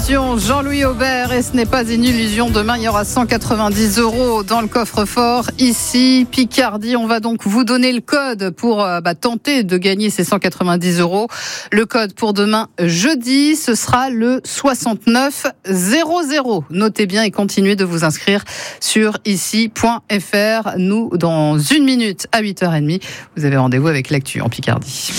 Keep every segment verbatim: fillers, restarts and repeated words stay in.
question, Jean-Louis Aubert, et ce n'est pas une illusion. Demain, il y aura cent quatre-vingt-dix euros dans le coffre-fort. Ici, Picardie, on va donc vous donner le code pour euh, bah, tenter de gagner ces cent quatre-vingt-dix euros. Le code pour demain, jeudi, ce sera le soixante-neuf zéro zéro. Notez bien et continuez de vous inscrire sur ici point f r. Nous, dans une minute à huit heures trente, vous avez rendez-vous avec l'actu en Picardie.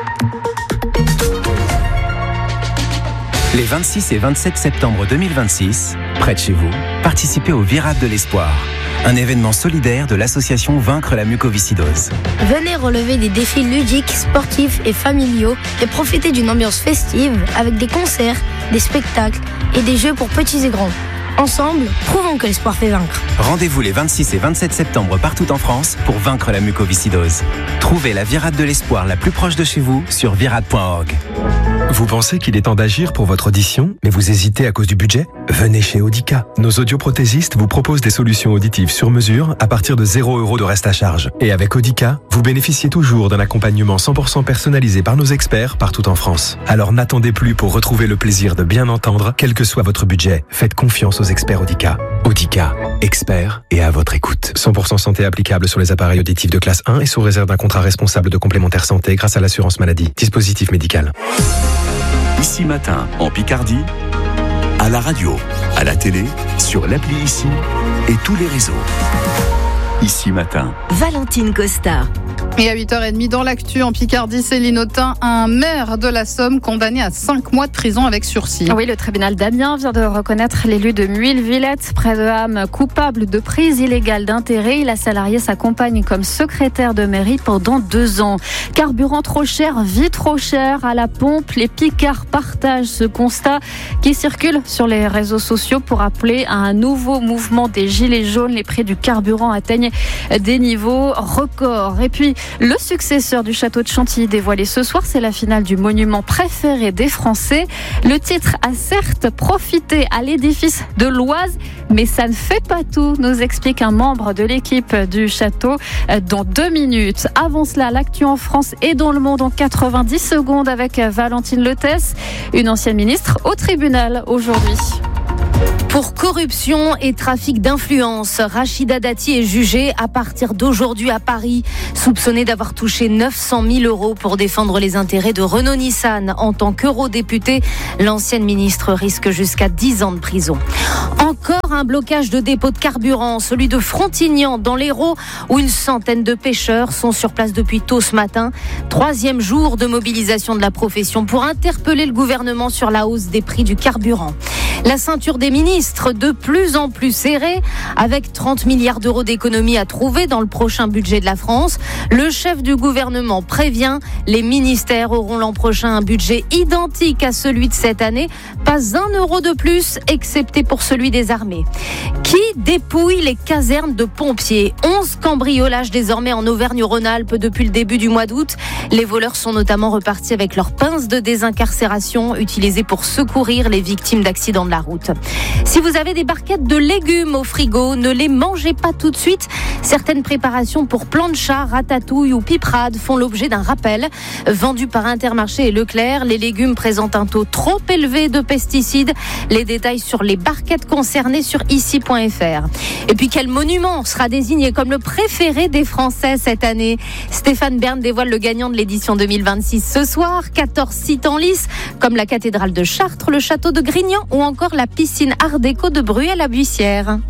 Les vingt-six et vingt-sept septembre deux mille vingt-six, près de chez vous, participez au Virade de l'Espoir, un événement solidaire de l'association Vaincre la mucoviscidose. Venez relever des défis ludiques, sportifs et familiaux et profitez d'une ambiance festive avec des concerts, des spectacles et des jeux pour petits et grands. Ensemble, prouvons que l'espoir fait vaincre. Rendez-vous les vingt-six et vingt-sept septembre partout en France pour vaincre la mucoviscidose. Trouvez la Virade de l'Espoir la plus proche de chez vous sur virade point org. Vous pensez qu'il est temps d'agir pour votre audition, mais vous hésitez à cause du budget ? Venez chez Audica. Nos audioprothésistes vous proposent des solutions auditives sur mesure à partir de zéro euros de reste à charge. Et avec Audica, vous bénéficiez toujours d'un accompagnement cent pour cent personnalisé par nos experts partout en France. Alors n'attendez plus pour retrouver le plaisir de bien entendre, quel que soit votre budget. Faites confiance aux experts Audica. Audica, experts et à votre écoute. cent pour cent santé applicable sur les appareils auditifs de classe un et sous réserve d'un contrat responsable de complémentaire santé grâce à l'assurance maladie. Dispositif médical. Ici Matin, en Picardie, à la radio, à la télé, sur l'appli Ici et tous les réseaux. Ici Matin. Valentine Costa. Et à huit heures trente, dans l'actu en Picardie, Céline Autain, un maire de la Somme condamné à cinq mois de prison avec sursis. Oui, le tribunal d'Amiens vient de reconnaître l'élu de Muille-Villette, près de Ham, coupable de prise illégale d'intérêt. Il a salarié sa compagne comme secrétaire de mairie pendant deux ans. Carburant trop cher, vie trop cher à la pompe. Les Picards partagent ce constat qui circule sur les réseaux sociaux pour appeler à un nouveau mouvement des Gilets jaunes. Les prix du carburant atteignent des niveaux records. Et puis, le successeur du château de Chantilly dévoilé ce soir, c'est la finale du monument préféré des Français. Le titre a certes profité à l'édifice de l'Oise, mais ça ne fait pas tout, nous explique un membre de l'équipe du château dans deux minutes. Avant cela, l'actu en France et dans le monde en quatre-vingt-dix secondes avec Valentine Leutesse, une ancienne ministre au tribunal aujourd'hui. Pour corruption et trafic d'influence, Rachida Dati est jugée à partir d'aujourd'hui à Paris, soupçonnée d'avoir touché neuf cent mille euros pour défendre les intérêts de Renault-Nissan. En tant qu'eurodéputée, l'ancienne ministre risque jusqu'à dix ans de prison. Encore un blocage de dépôt de carburant, celui de Frontignan dans l'Hérault, où une centaine de pêcheurs sont sur place depuis tôt ce matin. Troisième jour de mobilisation de la profession pour interpeller le gouvernement sur la hausse des prix du carburant. La ceinture des ministres de plus en plus serrée, avec trente milliards d'euros d'économies à trouver dans le prochain budget de la France. Le chef du gouvernement prévient, les ministères auront l'an prochain un budget identique à celui de cette année. Pas un euro de plus, excepté pour celui des armées. Qui dépouille les casernes de pompiers ? onze cambriolages désormais en Auvergne-Rhône-Alpes depuis le début du mois d'août. Les voleurs sont notamment repartis avec leurs pinces de désincarcération utilisées pour secourir les victimes d'accidents de la route. Si vous avez des barquettes de légumes au frigo, ne les mangez pas tout de suite. Certaines préparations pour plancha, ratatouille ou piperade font l'objet d'un rappel. Vendus par Intermarché et Leclerc, les légumes présentent un taux trop élevé de pesticides. Les détails sur les barquettes concernées sur ici point f r. Et puis quel monument sera désigné comme le préféré des Français cette année ? Stéphane Bern dévoile le gagnant de l'édition deux mille vingt-six ce soir. quatorze sites en lice, comme la cathédrale de Chartres, le château de Grignan ou encore la piscine Art déco de Bruay-la-Buissière.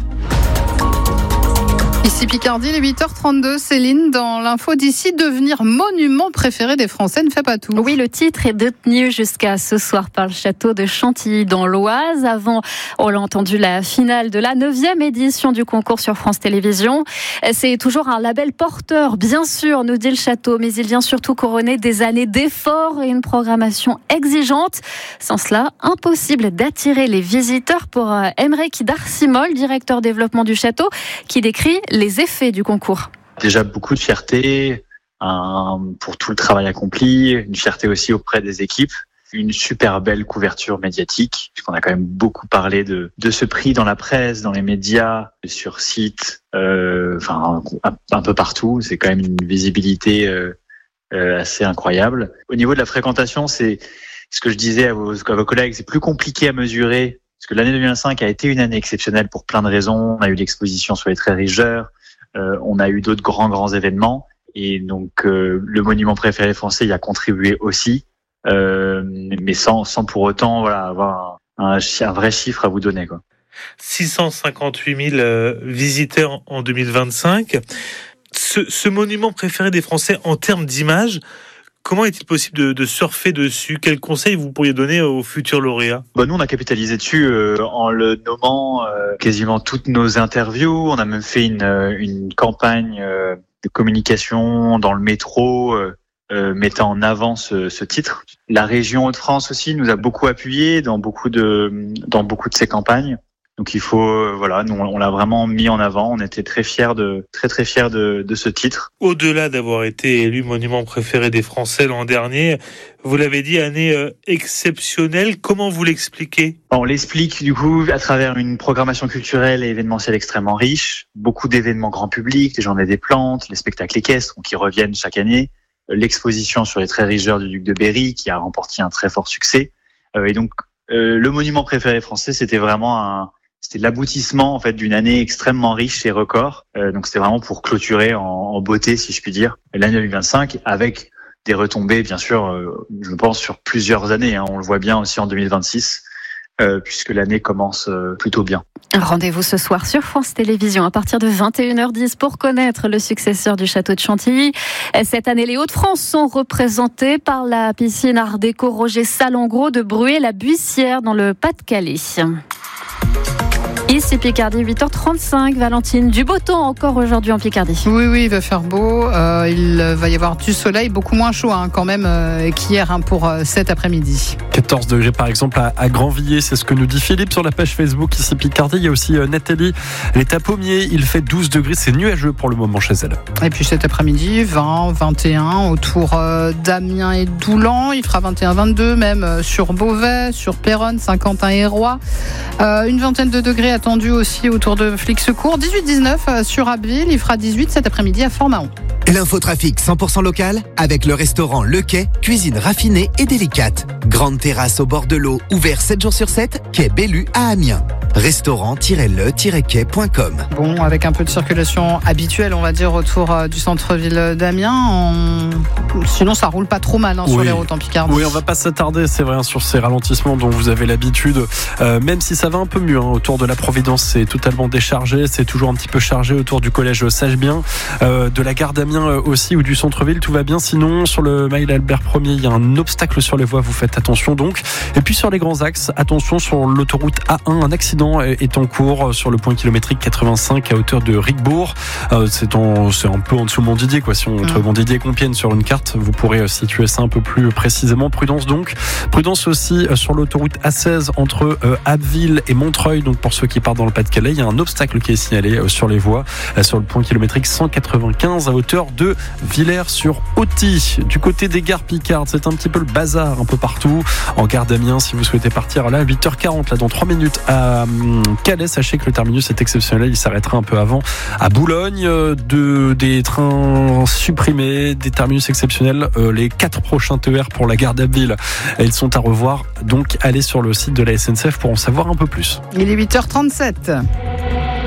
Ici Picardie, les huit heures trente-deux, Céline, dans l'info d'ici, devenir monument préféré des Français ne fait pas tout. Oui, le titre est détenu jusqu'à ce soir par le château de Chantilly dans l'Oise. Avant, on l'a entendu, la finale de la neuvième édition du concours sur France Télévisions. C'est toujours un label porteur, bien sûr, nous dit le château, mais il vient surtout couronner des années d'efforts et une programmation exigeante. Sans cela, impossible d'attirer les visiteurs pour Emmerich Darcimol, directeur développement du château, qui décrit les effets du concours. Déjà beaucoup de fierté un, pour tout le travail accompli, une fierté aussi auprès des équipes, une super belle couverture médiatique, puisqu'on a quand même beaucoup parlé de, de ce prix dans la presse, dans les médias, sur site, euh, enfin un, un peu partout. C'est quand même une visibilité euh, euh, assez incroyable. Au niveau de la fréquentation, c'est Ce que je disais à vos, à vos collègues, c'est plus compliqué à mesurer, parce que l'année deux mille vingt-cinq a été une année exceptionnelle pour plein de raisons. On a eu l'exposition sur les Très Rigeurs, euh, on a eu d'autres grands, grands événements. Et donc, euh, le monument préféré français y a contribué aussi, euh, mais sans, sans pour autant voilà, avoir un, un, un vrai chiffre à vous donner, quoi. six cent cinquante-huit mille euh, visiteurs en deux mille vingt-cinq. Ce, ce monument préféré des Français en termes d'image, comment est-il possible de, de surfer dessus ? Quels conseils vous pourriez donner aux futurs lauréats ? Bah nous, on a capitalisé dessus euh, en le nommant euh, quasiment toutes nos interviews. On a même fait une, une campagne euh, de communication dans le métro euh, euh, mettant en avant ce, ce titre. La région Hauts-de-France aussi nous a beaucoup appuyé dans beaucoup de dans beaucoup de ces campagnes. Donc il faut, euh, voilà, nous on l'a vraiment mis en avant. On était très fiers de, très très fiers de, de ce titre. Au-delà d'avoir été élu monument préféré des Français l'an dernier, vous l'avez dit, année euh, exceptionnelle. Comment vous l'expliquez ? On l'explique du coup à travers une programmation culturelle et événementielle extrêmement riche, beaucoup d'événements grand public, les Journées des Plantes, les spectacles équestres qui reviennent chaque année, l'exposition sur les Très Rigeurs du Duc de Berry qui a remporté un très fort succès. Euh, et donc euh, le monument préféré français, c'était vraiment un C'était l'aboutissement en fait d'une année extrêmement riche et record. Euh, donc c'était vraiment pour clôturer en, en beauté, si je puis dire, l'année deux mille vingt-cinq, avec des retombées, bien sûr, euh, je pense sur plusieurs années. Hein. On le voit bien aussi en deux mille vingt-six, euh, puisque l'année commence euh, plutôt bien. Rendez-vous ce soir sur France Télévisions à partir de vingt et une heures dix pour connaître le successeur du château de Chantilly. Cette année, les Hauts-de-France sont représentés par la piscine Art Déco Roger Salengro de Bruay-la-Buissière dans le Pas-de-Calais. Ici Picardie, huit heures trente-cinq. Valentine, du beau temps encore aujourd'hui en Picardie. Oui, oui, il va faire beau. Euh, il va y avoir du soleil, beaucoup moins chaud hein, quand même euh, qu'hier hein, pour euh, cet après-midi. quatorze degrés par exemple à, à Grandvilliers, c'est ce que nous dit Philippe sur la page Facebook ici Picardie. Il y a aussi euh, Nathalie, elle est à Pommier, il fait douze degrés, c'est nuageux pour le moment chez elle. Et puis cet après-midi, vingt, vingt et un autour euh, d'Amiens et Doulan. Il fera vingt et un, vingt-deux même euh, sur Beauvais, sur Péronne, Saint-Quentin et Roy. Euh, une vingtaine de degrés attendu aussi autour de Flix-Secours. dix-huit dix-neuf sur Abbeville. Il fera dix-huit cet après-midi à Fort-Mahon. L'infotrafic cent pour cent local avec le restaurant Le Quai, cuisine raffinée et délicate. Grande terrasse au bord de l'eau, ouvert sept jours sur sept, quai Bellu à Amiens. restaurant tiret le tiret quai point com. Bon, avec un peu de circulation habituelle, on va dire, autour euh, du centre-ville d'Amiens. On... Sinon, ça roule pas trop mal hein, oui. sur les routes en Picardie. Oui, on va pas s'attarder, c'est vrai, hein, sur ces ralentissements dont vous avez l'habitude. Euh, même si ça va un peu mieux, hein, autour de la Providence, c'est totalement déchargé. C'est toujours un petit peu chargé autour du collège Sagebien, euh, de la gare d'Amiens aussi, ou du centre-ville. Tout va bien. Sinon, sur le Mail Albert Ier, il y a un obstacle sur les voies. Vous faites attention donc. Et puis sur les grands axes, attention sur l'autoroute A un, un accident est en cours sur le point kilométrique quatre-vingt-cinq à hauteur de Rigbourg. Euh, c'est, en, c'est un peu en dessous de Montdidier, quoi. Si on entre mmh. Montdidier et Compiègne sur une carte, vous pourrez situer ça un peu plus précisément. Prudence donc. Prudence aussi sur l'autoroute A seize entre euh, Abbeville et Montreuil. Donc pour ceux qui partent dans le Pas-de-Calais, il y a un obstacle qui est signalé euh, sur les voies, euh, sur le point kilométrique cent quatre-vingt-quinze à hauteur de Villers-sur-Auty. Du côté des gares Picardes, c'est un petit peu le bazar un peu partout. En gare d'Amiens, si vous souhaitez partir là, huit heures quarante, là dans trois minutes à Calais, sachez que le terminus est exceptionnel, il s'arrêtera un peu avant à Boulogne. De, des trains supprimés, des terminus exceptionnels, euh, les quatre prochains T E R pour la gare d'Abbeville, ils sont à revoir, donc allez sur le site de la S N C F pour en savoir un peu plus. Il est huit heures trente-sept.